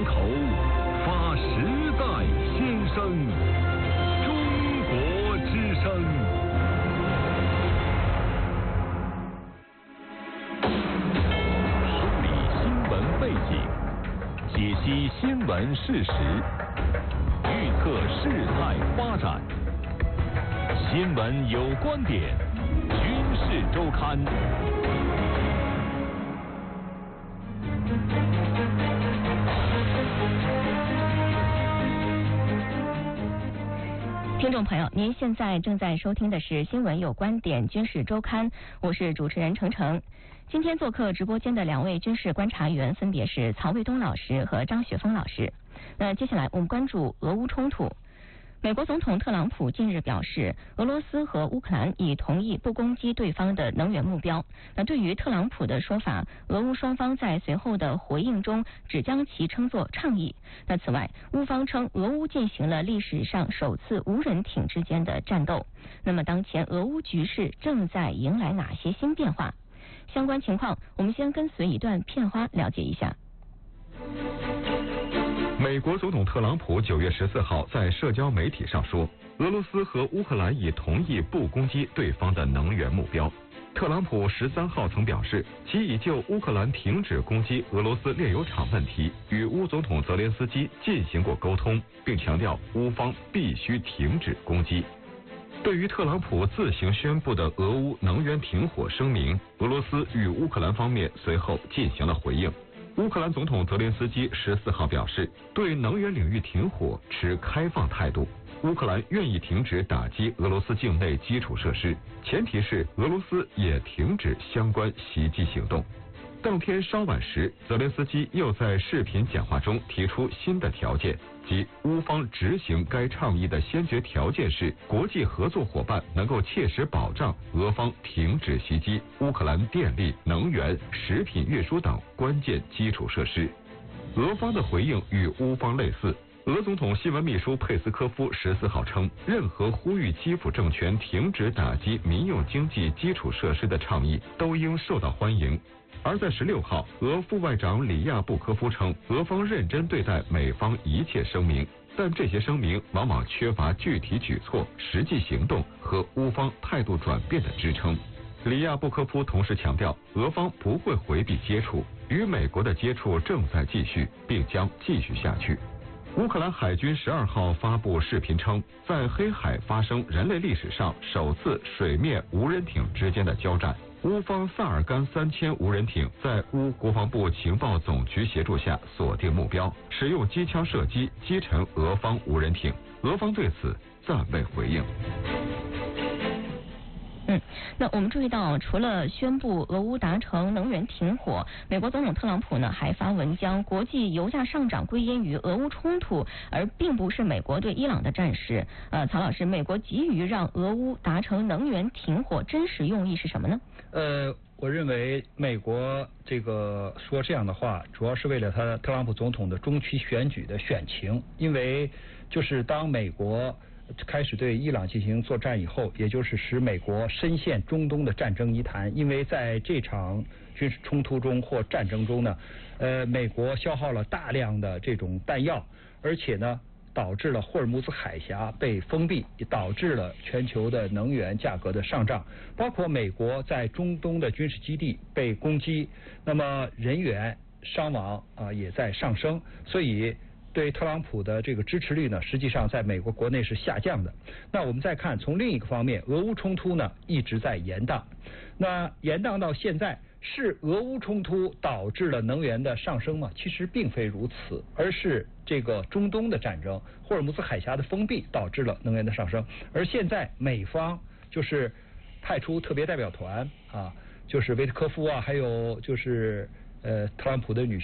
头，发时代心声，中国之声。梳理新闻背景，解析新闻事实，预测事态发展。新闻有观点，军事周刊。 听众朋友，您现在正在收听的是新闻有观点军事周刊，我是主持人程程。今天做客直播间的两位军事观察员分别是曹卫东老师和张雪峰老师。那接下来我们关注俄乌冲突。美国总统特朗普近日表示，俄罗斯和乌克兰已同意不攻击对方的能源目标。那对于特朗普的说法，俄乌双方在随后的回应中只将其称作倡议。那此外，乌方称俄乌进行了历史上首次无人艇之间的战斗。那么当前俄乌局势正在迎来哪些新变化？相关情况，我们先跟随一段片花了解一下。 美国总统特朗普9月14号在社交媒体上说，俄罗斯和乌克兰已同意不攻击对方的能源目标。特朗普13号曾表示，其已就乌克兰停止攻击俄罗斯炼油厂问题与乌总统泽连斯基进行过沟通，并强调乌方必须停止攻击。对于特朗普自行宣布的俄乌能源停火声明，俄罗斯与乌克兰方面随后进行了回应。乌克兰总统泽连斯基14号表示，对能源领域停火持开放态度。乌克兰愿意停止打击俄罗斯境内基础设施，前提是俄罗斯也停止相关袭击行动。当天稍晚时，泽连斯基又在视频讲话中提出新的条件，即乌方执行该倡议的先决条件是国际合作伙伴能够切实保障俄方停止袭击乌克兰电力、能源、食品运输等关键基础设施。俄方的回应与乌方类似。俄总统新闻秘书佩斯科夫14号称，任何呼吁基辅政权停止打击民用经济基础设施的倡议都应受到欢迎。而在16号，俄副外长里亚布科夫称，俄方认真对待美方一切声明，但这些声明往往缺乏具体举措、实际行动和乌方态度转变的支撑。里亚布科夫同时强调，俄方不会回避接触，与美国的接触正在继续，并将继续下去。乌克兰海军12号发布视频称，在黑海发生人类历史上首次水面无人艇之间的交战。乌方萨尔干3000无人艇在乌国防部情报总局协助下锁定目标，使用机枪射击击沉俄方无人艇。俄方对此暂未回应。 那我们注意到，除了宣布俄乌达成能源停火，美国总统特朗普呢还发文将国际油价上涨归因于俄乌冲突，而并不是美国对伊朗的战事。曹老师，美国急于让俄乌达成能源停火，真实用意是什么呢？ 我认为美国这个说这样的话，主要是为了他特朗普总统的中期选举的选情，因为就是当美国开始对伊朗进行作战以后，也就是使美国深陷中东的战争泥潭。因为在这场军事冲突中或战争中呢，美国消耗了大量的这种弹药，而且呢导致了霍尔木兹海峡被封闭，也导致了全球的能源价格的上涨，包括美国在中东的军事基地被攻击，那么人员伤亡也在上升，所以对特朗普的这个支持率呢，实际上在美国国内是下降的。那我们再看从另一个方面，俄乌冲突呢一直在延宕，那延宕到现在，是俄乌冲突导致了能源的上升吗？其实并非如此，而是这个中东的战争、霍尔木兹海峡的封闭导致了能源的上升。而现在美方就是派出特别代表团就是维特科夫还有就是特朗普的女婿